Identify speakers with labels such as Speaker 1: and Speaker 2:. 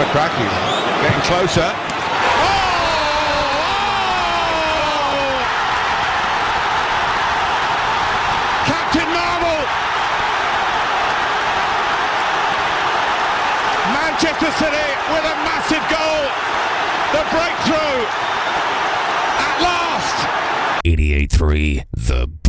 Speaker 1: McCracken getting closer. Captain Marvel! Manchester City with a massive goal. The breakthrough at last.
Speaker 2: 88.3 The